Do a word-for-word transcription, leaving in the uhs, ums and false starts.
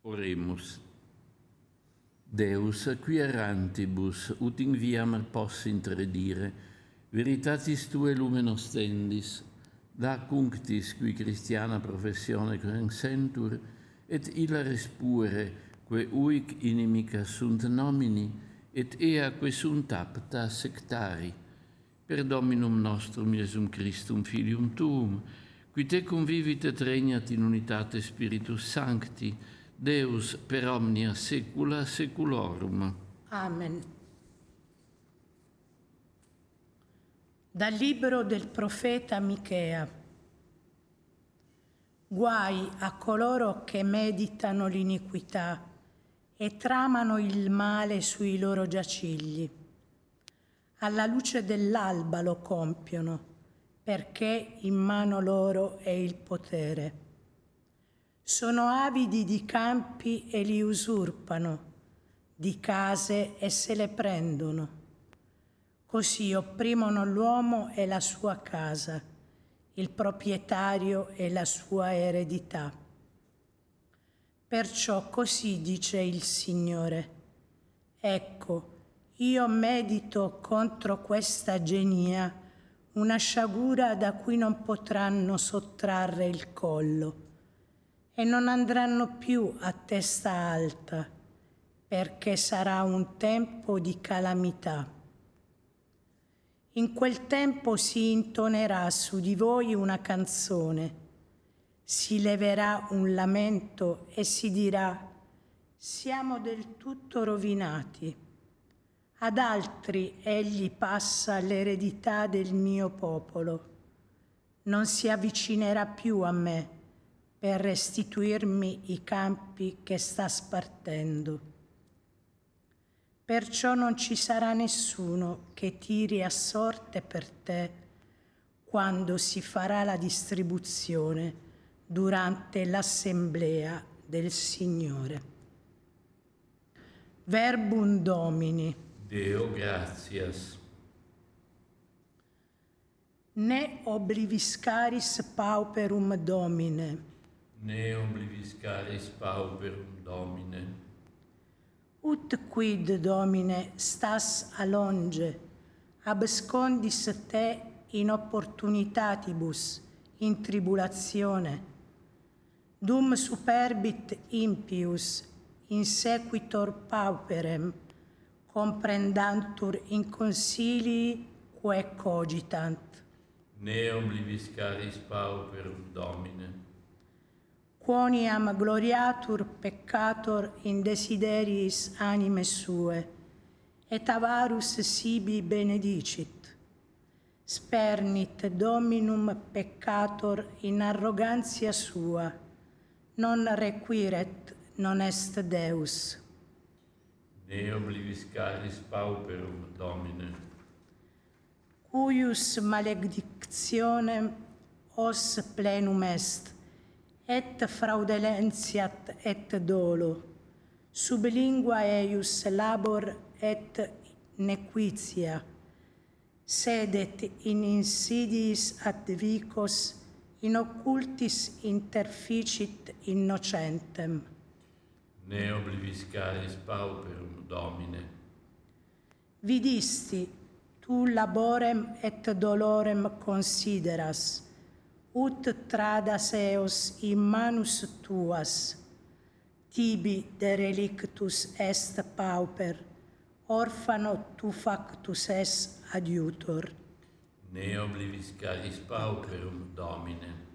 Oremus. Deus, qui errantibus, ut in viam posse intredire, veritatis tue lumen ostendis, da cunctis qui Christiana professione consentur, et illa respure, que uic inimica sunt nomini, et ea que sunt apta sectari. Per Dominum nostrum Iesum Christum, Filium Tuum, qui te convivit et regnat in unitate Spiritus Sancti, Deus per omnia saecula saeculorum. Amen. Dal libro del profeta Michea. Guai a coloro che meditano l'iniquità e tramano il male sui loro giacigli. Alla luce dell'alba lo compiono, perché in mano loro è il potere. Sono avidi di campi e li usurpano, di case e se le prendono. Così opprimono l'uomo e la sua casa, il proprietario e la sua eredità. Perciò così dice il Signore: ecco, io medito contro questa genia una sciagura da cui non potranno sottrarre il collo, e non andranno più a testa alta, perché sarà un tempo di calamità. In quel tempo si intonerà su di voi una canzone, si leverà un lamento e si dirà: siamo del tutto rovinati. Ad altri egli passa l'eredità del mio popolo. Non si avvicinerà più a me per restituirmi i campi che sta spartendo. Perciò non ci sarà nessuno che tiri a sorte per te quando si farà la distribuzione durante l'assemblea del Signore. Verbum Domini. Deo gratias. Ne obliviscaris pauperum Domine. Ne obliviscaris pauperum Domine. Ut quid, Domine, stas alonge, abscondis te in opportunitatibus, in tribulatione. Dum superbit impius, in sequitor pauperem, comprendantur in consilii quae cogitant. Ne obliviscaris pauperum Domine. Quoniam gloriatur peccator in desideriis anime sue, et avarus sibi benedicit. Spernit Dominum peccator in arrogantia sua, non requiret, non est Deus. Ne obliviscaris pauperum Domine. Cuius maledictionem os plenum est, et fraudulentiat et dolo, sub lingua eius labor et nequitia, sedet in insidiis advicos, in occultis interficit innocentem. Ne obliviscaris pauperum Domine. Vidisti, tu laborem et dolorem consideras, ut tradas eos in manus tuas. Tibi de relictus est pauper, orfano tu factus es adiutor. Ne obliviscaris pauperum Domine.